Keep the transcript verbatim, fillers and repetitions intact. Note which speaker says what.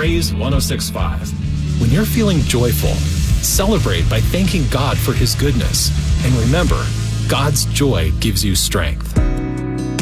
Speaker 1: Praise one oh six point five. When you're feeling joyful, celebrate by thanking God for His goodness. And remember, God's joy gives you strength.